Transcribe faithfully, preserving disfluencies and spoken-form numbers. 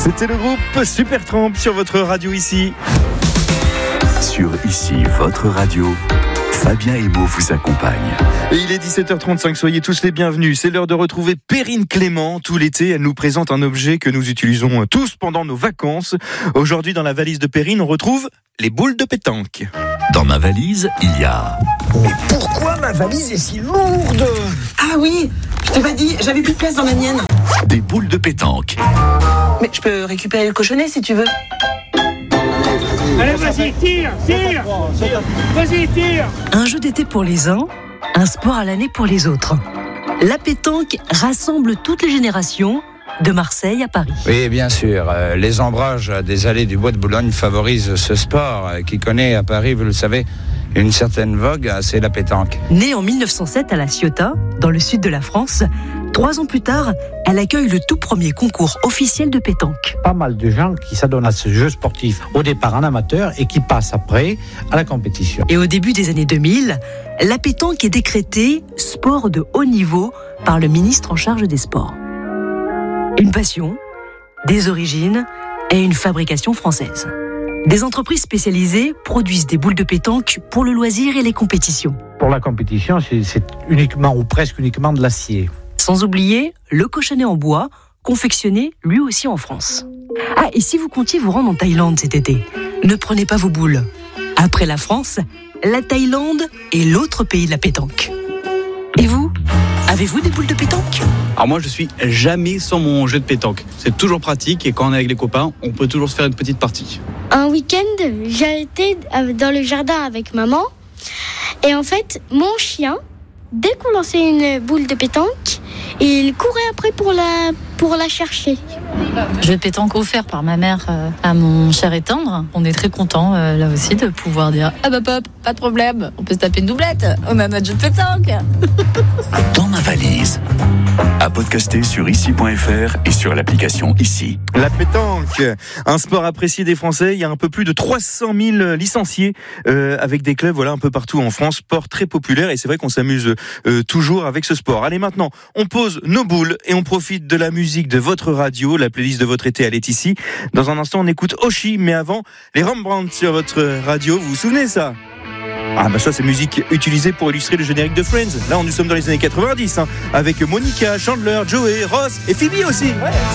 C'était le groupe Supertramp sur votre radio ici. Sur ici, votre radio, Fabien Emo vous accompagne. Et il est dix-sept heures trente-cinq, soyez tous les bienvenus. C'est l'heure de retrouver Perrine Clément. Tout l'été, elle nous présente un objet que nous utilisons tous pendant nos vacances. Aujourd'hui, dans la valise de Perrine, on retrouve les boules de pétanque. Dans ma valise, il y a... Mais pourquoi ma valise est si lourde ? Ah oui, je t'ai pas dit, j'avais plus de place dans la mienne. Des boules de pétanque. Mais je peux récupérer le cochonnet si tu veux. Allez, vas-y, tire, tire, vas-y, tire. Un jeu d'été pour les uns, un sport à l'année pour les autres. La pétanque rassemble toutes les générations, de Marseille à Paris. Oui, bien sûr. Euh, les ombrages des allées du Bois de Boulogne favorisent ce sport euh, qui connaît à Paris, vous le savez, une certaine vogue, c'est la pétanque. Née en mille neuf cent sept à La Ciotat, dans le sud de la France, trois ans plus tard, elle accueille le tout premier concours officiel de pétanque. Pas mal de gens qui s'adonnent à ce jeu sportif au départ en amateur et qui passent après à la compétition. Et au début des années deux mille, la pétanque est décrétée sport de haut niveau par le ministre en charge des sports. Une passion, des origines et une fabrication française. Des entreprises spécialisées produisent des boules de pétanque pour le loisir et les compétitions. Pour la compétition, c'est, c'est uniquement ou presque uniquement de l'acier. Sans oublier le cochonnet en bois, confectionné lui aussi en France. Ah, et si vous comptiez vous rendre en Thaïlande cet été, ne prenez pas vos boules. Après la France, la Thaïlande est l'autre pays de la pétanque. Et vous, avez-vous des boules de pétanque ? Alors moi je suis jamais sans mon jeu de pétanque. C'est toujours pratique et quand on est avec les copains, on peut toujours se faire une petite partie. Un week-end, j'ai été dans le jardin avec maman. Et en fait, mon chien, dès qu'on lançait une boule de pétanque, il courait après pour la, pour la chercher. Jeu de pétanque offert par ma mère euh, à mon cher et tendre. On est très contents euh, là aussi de pouvoir dire « Ah bah pop, pas de problème, on peut se taper une doublette, on a notre jeu de pétanque !» Dans ma valise. À podcaster sur ici point f r et sur l'application Ici. La pétanque, un sport apprécié des Français. Il y a un peu plus de trois cent mille licenciés euh, avec des clubs voilà, un peu partout en France. Sport très populaire et c'est vrai qu'on s'amuse euh, toujours avec ce sport. Allez maintenant, on pose nos boules et on profite de la musique de votre radio. La playlist de votre été, elle est ici. Dans un instant, on écoute Oshi, mais avant, les Rembrandt sur votre radio. Vous vous souvenez ça ? Ah bah ça c'est musique utilisée pour illustrer le générique de Friends. Là on nous sommes dans les années quatre-vingt-dix hein, avec Monica, Chandler, Joey, Ross et Phoebe aussi. Ouais.